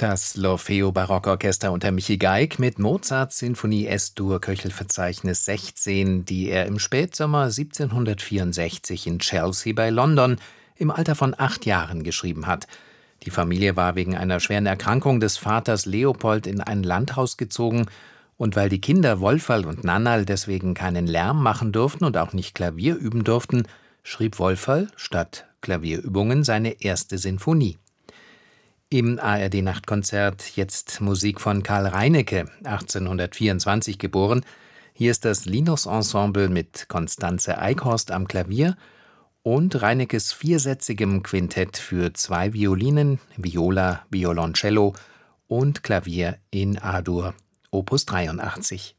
Das L'Orfeo-Barockorchester unter Michi Geig mit Mozarts Sinfonie S-Dur Köchelverzeichnis 16, die er im Spätsommer 1764 in Chelsea bei London im Alter von 8 Jahren geschrieben hat. Die Familie war wegen einer schweren Erkrankung des Vaters Leopold in ein Landhaus gezogen, und weil die Kinder Wolferl und Nannerl deswegen keinen Lärm machen durften und auch nicht Klavier üben durften, schrieb Wolferl statt Klavierübungen seine erste Sinfonie. Im ARD-Nachtkonzert jetzt Musik von Karl Reinecke, 1824 geboren. Hier ist das Linus-Ensemble mit Constanze Eichhorst am Klavier und Reinekes viersätzigem Quintett für 2 Violinen, Viola, Violoncello und Klavier in A-Dur, Opus 83.